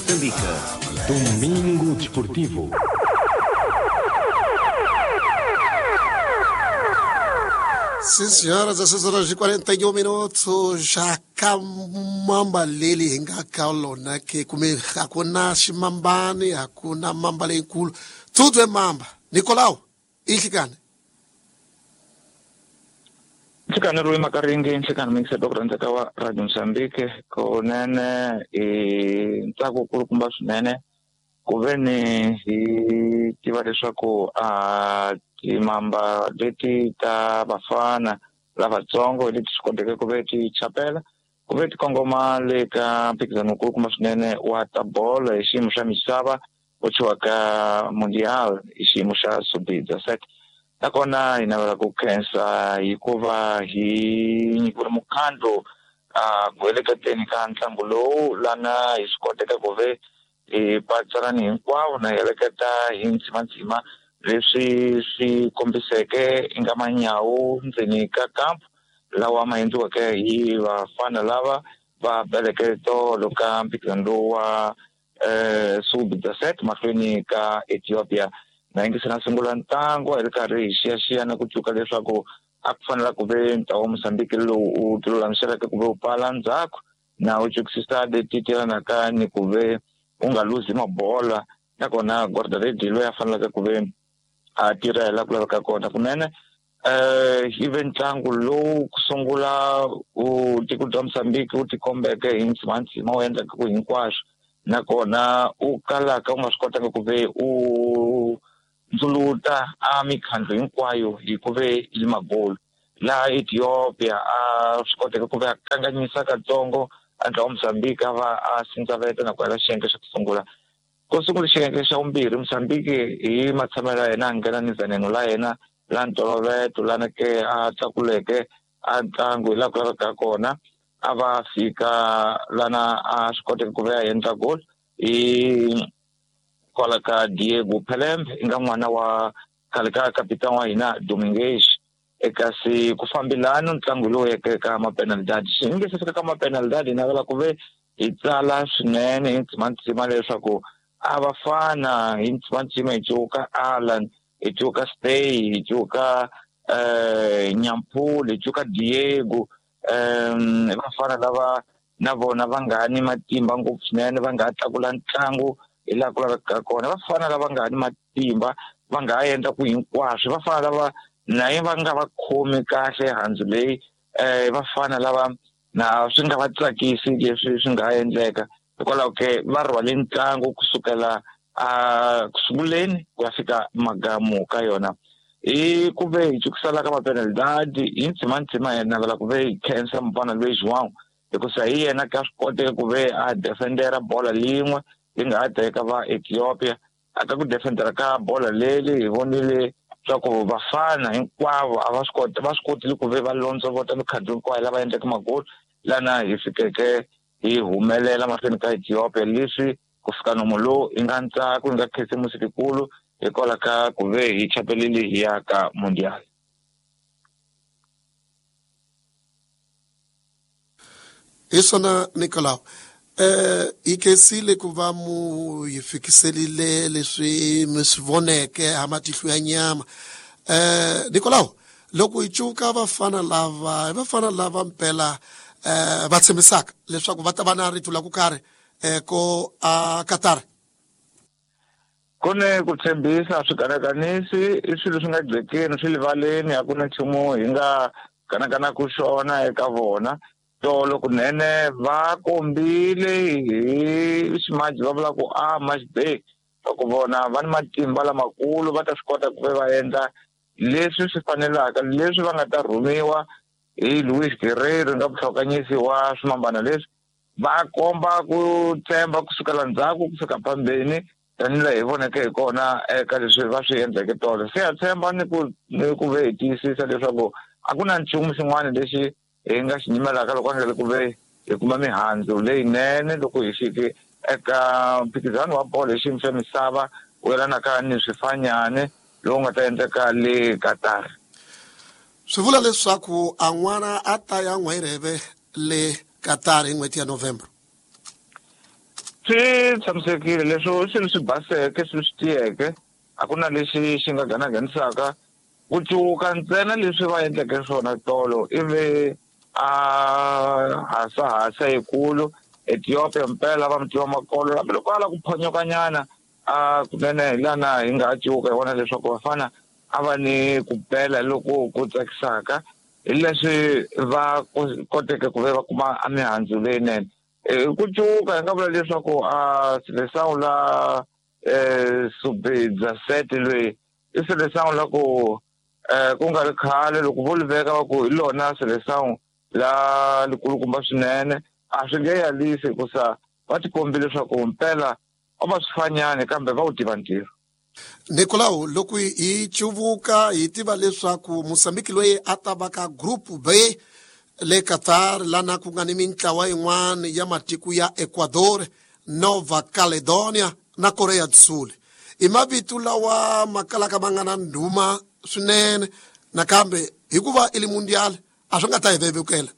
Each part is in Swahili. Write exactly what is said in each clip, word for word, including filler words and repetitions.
Moçambique. Domingo Desportivo. Sim, senhoras, às seis horas e quarenta e um minutos, já kamamba leli hinga kaulona que comer hakuna shimambani, hakuna mamba lenkulu, tudo é mamba. Nicolau, ilikane. Nchikana Rui Makaringi, nchikana Mixe Dokran Zakawa, Radio Mozambique, ko nene, e ntako kulukumba sunene, kuveni, e tivareswa ko a timamba deti ta bafana, lava zongo, editi skondeke kuveti chapela, kuveti kongoma leka pikizano kulukumba sunene, wata bola, ishimu sha misaba, uchuwaka mundial, ishimu sha subida set. Nakona inaweza kukensa ikuva hi nikura mukando a kueleka teni kantlangu lowu lana isikoteka kuve e patsarani hinkwawo na heleketa hi ntsimantsima leswi swi kombiseke eka manyawu ndzeni ka kampu lawa ma endliweke hi vafana lava va beleketo loka mphikizano wa eh subida set mahlweni ka Ethiopia. Na ingi sina sungula ntango elikari xia na kuchuka leswaku a ku fanela ku ve ntawo Mozambique lowu u tilulamisela ku ve upala ndzhaku na u chukisisa detitelana ka ni ku ve u nga luzi mabola nakona Gordon loyi a faneleke ku ve a tirhela ku laveka kona kunene eh ive ntlangu lowu ku sungula u tiko bya Mozambique u tikombeke hi ntsimantsima u endlaka ku hinkwaswo nakona u kalaka u nga swi kotaka ku ve u ndzuluta a mikhandlo hinkwayo hi ku ve hi magolo laha Ethiopia a swi koteka ku ve a kanganyisa katsongo a ntlawa Mozambique a va a sindzaveta na ku hela xiyenge xa ku sungula ku sungula xiyenge xa vumbirhi Mozambique hi matshamelo ya yena a nghena nizaneno la yena la ntolovelo lana ke a tlakuleke a ntlangu hi laha ku laveka kona a va fika lana a swi koteka ku ve a endla gol hi kwala ka Diego Pelembe inga n'wana wa khale ka kapitan wa hina Domingues eka si ku fambelana ntlangu lowu eka ma penalty xi nge se fika ka ma penalty na vela ku ve hi tsala swinene hi ntsimantsima leswaku a vafana hi ntsimantsima hi cuka Alan hi cuka Stay hi cuka eh Nyampule hi cuka Diego um vafana lava na vona va nga ni matimba ngopfu swinene va nga tlakula ntlangu ila ku laveka kona vafana lava nga ni matimba va nga endla ku hinkwaswo vafana lava na va nga va khomi kahle handle leyi eh vafana lava na swi nga va tsakisi leswi swi nga endleka hikwalaho ke va rhwale ntlangu kusukela a kusunguleni ku ya fika magamu ka yona hi ku ve hi cukisela ka mapenalty hi ntsimantsima yena vela ku ve hi khensa mpana loyi João hikusa hi yena ka swi koteka ku ve a defendera bola lin'we yi nga ha teka va Ethiopia aka ku defendera ka bola leli hi vonile swa ku vafana hinkwavo a va swi kota va swi kotile ku ve va londzo vota mikhandlo hinkwayo lava endleke magoli lana hi fikeke hi humelela mahlweni ka Ethiopia leswi ku fika nomu lowu hi nga ntsako hi nga khisimusi kikulu hikwalaho ka ku ve hi chapeleli hi ya ka mundial. Isona Nicolau eh ikesile ku va mu yifikiselile leswi mi swi voneke ha matihlo ya nyama eh Nicolau loko hi cuka vafana lava vafana lava mpela eh va tshembisaka leswaku va ta va na rito la ku karhi eh ko a Qatar kone ku tshembisa swikanakanisi i swilo swi nga dzekeni swi livaleni a ku na nchumu hi nga kanakana ku xona eka vona tolo kunene va kombile hi ximaji va vula ku a match day ku vona va ni matimba lamakulu va ta swi kota ku va endla leswi swi fanelaka leswi va nga ta rhumiwa hi Luis Guerreiro nga vuhlokanyisi wa swimambana leswi va komba ku tshemba kusukela ndzhaku ku fika phambeni tanile hi voneke hi kona eka leswi va swi endleke tolo se ya tshemba ni ku ni ku ve hi tiyisisa leswaku a ku na nchumu xin'wana lexi hi nga xi nyimelaka loko a nga le ku ve hi kuma mihandzu leyinene loko hi fike eka mphikizano wa bolo hi xiyimo xa misava u yelanaka ni swifanyane lowu nga ta endleka le Qatar. Swi vula leswaku a n'wana a ta ya n'wayireve le Qatar hi n'hweti ya November. swi tshamisekile leswo swilo swi baseke swi swi tiyeke a ku na lexi xi nga ganaghanisaka ku cuka ntsena leswi va endleke swona tolo ivi a hasa hasa yikulu Ethiopia mpela va mutiwa makolo kambe loko ala ku phonyokanyana a kunene hilana hi nga cuka hi vona leswaku vafana a va ni ku bela loko ku tsakisaka hi leswi va koteke ku ve va kuma a mihandzu leyinene ku cuka hi nga vula leswaku a Selesangu la Subhidza set loyi i Selesangu la ku ku nga ri khale loko vo liveka va ku hi lona Selesangu la likulukumba swinene a swi nge yalisi hikusa va tikombile leswaku mpela a va swifanyani kambe va wu tiva ntirho. Nicolau loko hi chuvuka hi tiva leswaku Mozambique loyi a ta va ka group B le Qatar lana ku nga ni mintlawa yin'wana ya matiko ya Ecuador, Nova Caledonia na Korea du Sul. I mavito lawa makalaka ma nga na ndhuma swinene nakambe hikuva ili mundial a swi nga ta hi vevukela.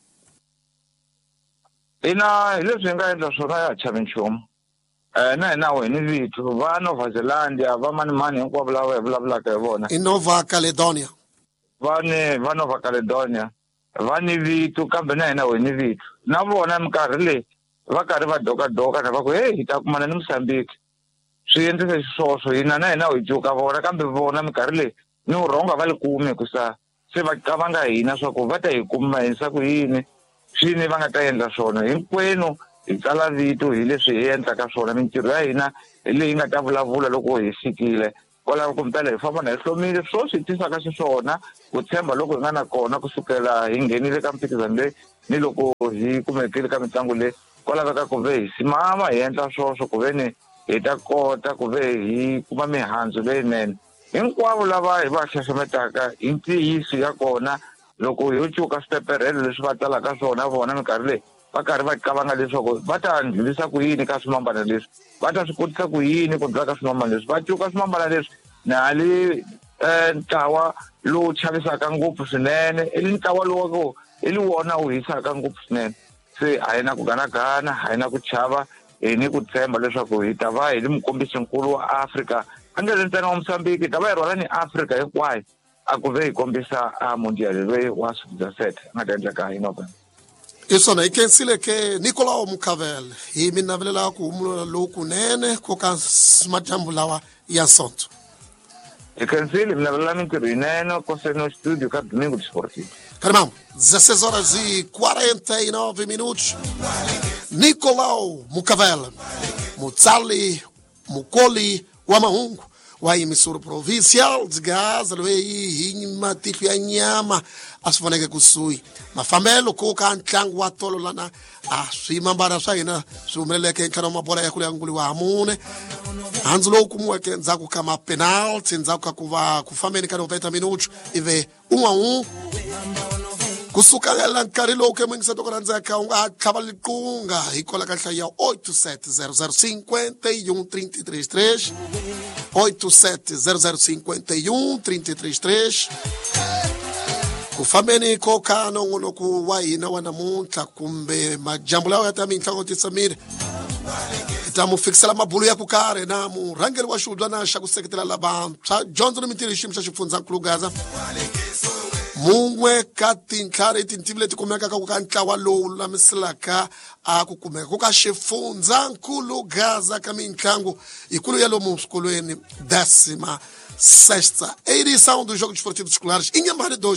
Ina hi leswi hi nga endla swona ya chavi nchumu eh na hina wena vito va Nova Zelandia va mani mani hinkwavo lava hi vulavulaka hi vona i Nova Caledonia va ni va Nova Caledonia va ni vito kambe na hina wena vito na vona minkarhi leyi va karhi va doka doka na va ku hey hi ta kumana ni Mozambique swi endlise xiswoswo hina na hina hi cuka vona kambe vona minkarhi leyi ni urhonga va le kumi kusa se va cavanga hina swa ku va ta hi kuma hisa ku yini swini va nga ta endla swona hinkwenu hi tsala vito hi leswi hi endlaka swona mintirho ya hina hi leyi nga ta vulavula loko hi fikile kwalaho ku mpela hi famba na hi hlomile swo swi tisaka xiswona ku tshemba loko hi nga na kona kusukela hi nghenile ka mphikizano leyi ni loko hi kumekile ka mitlangu leyi kwalaho ka ku ve hi simama hi endla swoswo ku ve ni hi ta kota ku ve hi kuma mihandzu leyinene hinkwavo lava hi va xaxametaka hi ntiyiso ya kona loko hi cuka swipeperelo leswi va tsalaka swona vona minkarhi leyi va karhi va cavanga leswaku va ta ndlulisa ku yini ka swimambana leswi va ta swi kotisa ku yini ku ndlula ka swimambana leswi va cuka swimambana leswi na hali ntlawa lowu chavisaka ngopfu swinene i ntlawa lowu i li wona wu hisaka ngopfu swinene se a hi na ku ganagana a hi na ku chava hi ni ku tshemba leswaku hi ta va hi ri mukombisinkulu wa Africa a nge ri ntsena wa Mozambique hi ta va hi rhwala ni Africa hinkwayo a ku ve hi kombisa a mundial loyi wa Subhidza set a nga ta endleka hi November. Isona hi kensile ke Nicolau Mukavele hi mi navelela ku humula lokunene ko ka madyambu lawa ya sonto. Hi kensile mi navelela mintirho yinene ko se no studio ka Domingo Desportivo. Carimamo, dezesseis horas e quarenta e nove minutos. Nicolau Mukavele, Mutsali Mukoli wa Mahungu wa emissora provincial de Gaza loyi hi matihlo ya nyama a swi voneke kusuhi mafambelo ko ka ntlangu wa tolo lana a swimambana swa hina swi humeleleke ntlhanu wa mabola ya kule yanguliwa hamune handzu lowu kumiweke ndzhaku ka mapenalty ndzhaku ka ku va ku fambeni ka noventa minutos ive un'we un'we kusukela nkarhi lowu ke mwingiseta ku rhandzeka u nga tlhava liqunga hi kola ka nhlayo ya oito sete zero zero cinquenta e um trinta e três três oito sete zero zero cinquenta e um trinta e três três ku fambeni ko ka nongonoko wa hina wa namuntlha kumbe majambu lawa ya ta mitlangu tisamile ta mu fikisela mabulu ya ku karhi na murhangeri wa xudwana xa ku seketela lavantshwa dyondzo ni mintirho hi xiyimo xa xifundzankulu Gaza mungwe ka tintlhari tintivi leti kumekaka ku ka ntlawa lowu lulamiselaka a ku kumeka ku ka xifundzankulu Gaza ka mitlangu ikulu ya lomu swikolweni décima sexta edição do Jogo Desportivo de Escolares em Amari